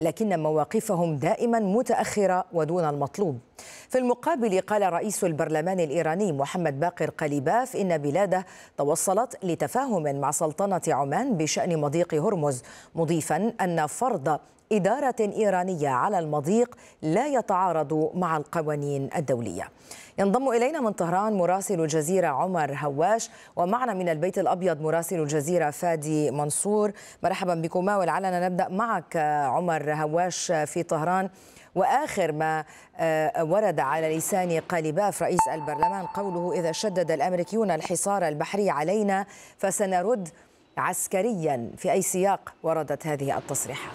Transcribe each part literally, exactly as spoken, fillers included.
لكن مواقفهم دائما متأخرة ودون المطلوب. في المقابل قال رئيس البرلمان الإيراني محمد باقر قليباف إن بلاده توصلت لتفاهم مع سلطنة عمان بشأن مضيق هرمز، مضيفا أن فرض إدارة إيرانية على المضيق لا يتعارض مع القوانين الدولية. ينضم إلينا من طهران مراسل الجزيرة عمر هواش، ومعنا من البيت الأبيض مراسل الجزيرة فادي منصور. مرحبا بكما، ولعلنا نبدأ معك عمر هواش في طهران. وآخر ما ورد على لسان قليباف رئيس البرلمان قوله: إذا شدد الأمريكيون الحصار البحري علينا فسنرد عسكريا. في أي سياق وردت هذه التصريحات؟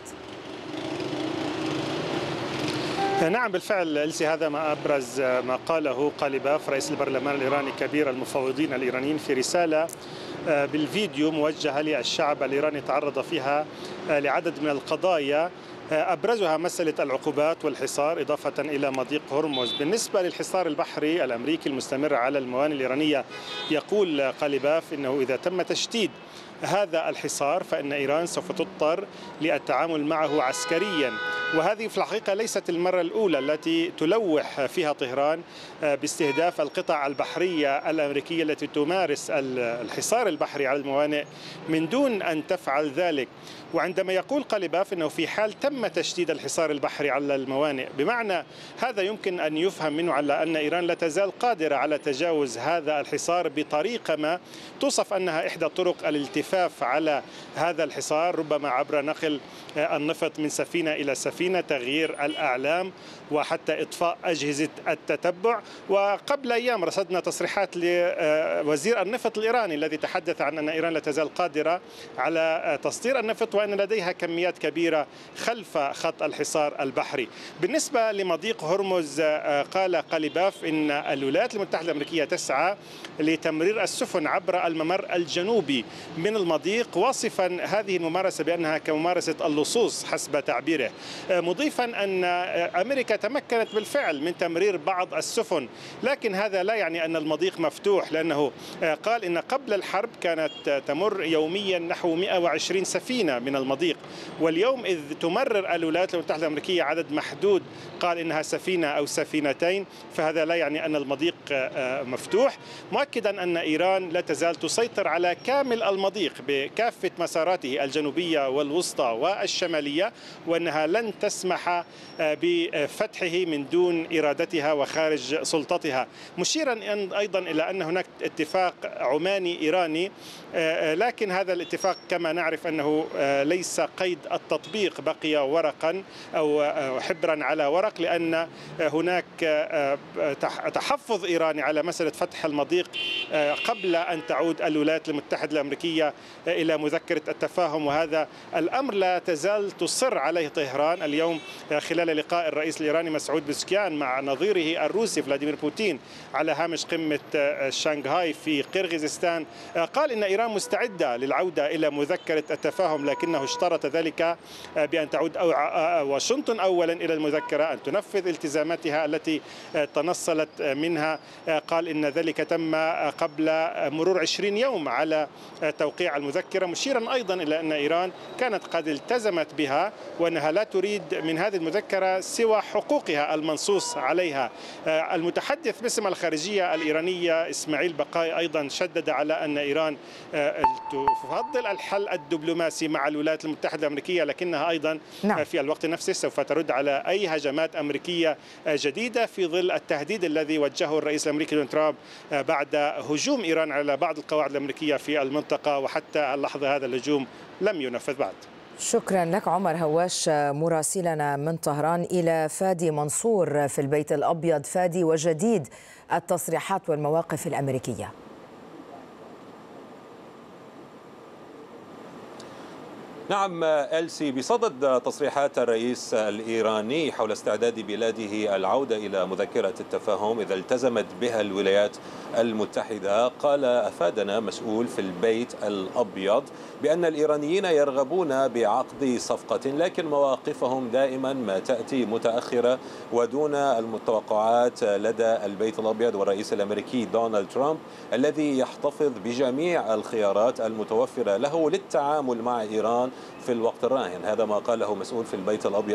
نعم بالفعل إلسي، هذا ما أبرز ما قاله قليباف رئيس البرلمان الإيراني كبير المفوضين الإيرانيين في رسالة بالفيديو موجهة للشعب الإيراني تعرض فيها لعدد من القضايا، أبرزها مسألة العقوبات والحصار إضافة إلى مضيق هرمز. بالنسبة للحصار البحري الأمريكي المستمر على الموانئ الإيرانية، يقول قليباف إنه إذا تم تشديد هذا الحصار فإن إيران سوف تضطر للتعامل معه عسكريا. وهذه في الحقيقة ليست المرة الأولى التي تلوح فيها طهران باستهداف القطع البحرية الأمريكية التي تمارس الحصار البحري على الموانئ من دون أن تفعل ذلك. وعندما يقول قليباف أنه في حال تم تشديد الحصار البحري على الموانئ، بمعنى هذا يمكن أن يفهم منه على أن إيران لا تزال قادرة على تجاوز هذا الحصار بطريقة ما توصف أنها إحدى طرق الالتفاف على هذا الحصار، ربما عبر نقل النفط من سفينة إلى سفينة، تغيير الأعلام، وحتى إطفاء أجهزة التتبع. وقبل أيام رصدنا تصريحات لوزير النفط الإيراني الذي تحدث عن أن إيران لا تزال قادرة على تصدير النفط وأن لديها كميات كبيرة خلف خط الحصار البحري. بالنسبة لمضيق هرمز، قال قليباف إن الولايات المتحدة الأمريكية تسعى لتمرير السفن عبر الممر الجنوبي من المضيق، واصفا هذه الممارسة بأنها كممارسة اللصوص حسب تعبيره، مضيفا أن أمريكا تمكنت بالفعل من تمرير بعض السفن، لكن هذا لا يعني أن المضيق مفتوح، لأنه قال إن قبل الحرب كانت تمر يوميا نحو مئة وعشرين سفينة من المضيق، واليوم إذ تمرر الولايات المتحدة الأمريكية عدد محدود، قال إنها سفينة أو سفينتين، فهذا لا يعني أن المضيق مفتوح، مؤكدا أن إيران لا تزال تسيطر على كامل المضيق بكافة مساراته الجنوبية والوسطى والشمالية، وأنها لن تسمح بفتحه من دون إرادتها وخارج سلطتها، مشيرا أيضا إلى أن هناك اتفاق عماني إيراني، لكن هذا الاتفاق كما نعرف أنه ليس قيد التطبيق، بقي ورقا أو حبرا على ورق، لأن هناك تحفظ إيراني على مسألة فتح المضيق قبل أن تعود الولايات المتحدة الأمريكية إلى مذكرة التفاهم. وهذا الأمر لا تزال تصر عليه طهران. اليوم خلال لقاء الرئيس الإيراني مسعود بزكيان مع نظيره الروسي فلاديمير بوتين على هامش قمة شنغهاي في قرغيزستان، قال إن إيران مستعدة للعودة إلى مذكرة التفاهم، لكنه اشترط ذلك بأن تعود واشنطن أولا إلى المذكرة، أن تنفذ التزاماتها التي تنصلت منها. قال إن ذلك تم قبل مرور عشرين يوم على توقيع المذكرة، مشيرا أيضا إلى أن إيران كانت قد التزمت بها وأنها لا تريد من هذه المذكرة سوى حقوقها المنصوص عليها. المتحدث باسم الخارجية الإيرانية إسماعيل بقاي أيضا شدد على أن إيران تفضل الحل الدبلوماسي مع الولايات المتحدة الأمريكية، لكنها أيضا نعم. في الوقت نفسه سوف ترد على أي هجمات أمريكية جديدة في ظل التهديد الذي وجهه الرئيس الأمريكي دونالد ترامب بعد هجوم إيران على بعض القواعد الأمريكية في المنطقة، وحتى اللحظة هذا الهجوم لم ينفذ بعد. شكرا لك عمر هواش مراسلنا من طهران. إلى فادي منصور في البيت الأبيض. فادي، وجديد التصريحات والمواقف الأمريكية. نعم إلسي، بصدد تصريحات الرئيس الإيراني حول استعداد بلاده العودة إلى مذكرة التفاهم إذا التزمت بها الولايات المتحدة، قال أفادنا مسؤول في البيت الأبيض بأن الإيرانيين يرغبون بعقد صفقة، لكن مواقفهم دائما ما تأتي متأخرة ودون المتوقعات لدى البيت الأبيض والرئيس الأمريكي دونالد ترامب الذي يحتفظ بجميع الخيارات المتوفرة له للتعامل مع إيران في الوقت الراهن. هذا ما قاله مسؤول في البيت الأبيض